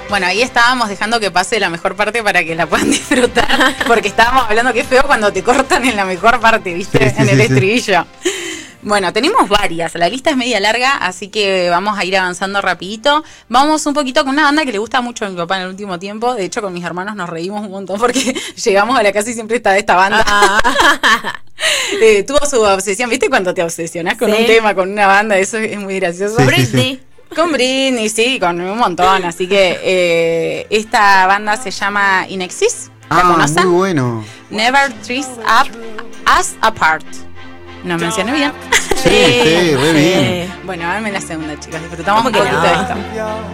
Bueno, ahí estábamos dejando que pase la mejor parte para que la puedan disfrutar, porque estábamos hablando que es feo cuando te cortan en la mejor parte, ¿viste? Sí, en el sí. estribillo. Bueno, tenemos varias, la lista es media larga, así que vamos a ir avanzando rapidito. Vamos un poquito con una banda que le gusta mucho a mi papá en el último tiempo. De hecho, con mis hermanos nos reímos un montón porque llegamos a la casa y siempre está esta banda. Tuvo su obsesión, ¿viste? Cuando te obsesionás con un tema, con una banda, eso es muy gracioso. Britney. Con Britney, sí, con un montón. Así que esta banda se llama Inexis. ¿La conocen? Muy bueno. Never Trees Up Us Apart. ¿No mencioné bien? Sí, re bien. Bueno, dame la segunda, chicos. Disfrutamos un poquito de esto.